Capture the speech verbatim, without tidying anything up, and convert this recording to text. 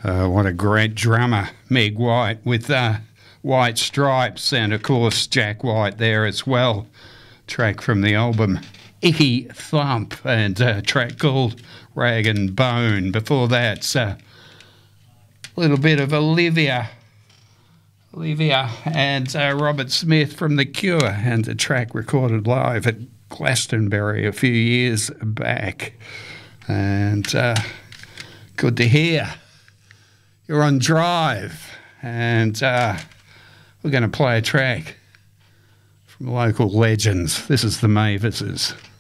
Uh, what a great drummer, Meg White, with uh, white stripes, and of course Jack White there as well. Track from the album Icky Thump, and a track called Rag and Bone. Before that, a uh, little bit of Olivia. Olivia and uh, Robert Smith from The Cure, and a track recorded live at Glastonbury a few years back. And uh, good to hear. You're on Drive, and uh, we're going to play a track from local legends. This is the Mavises.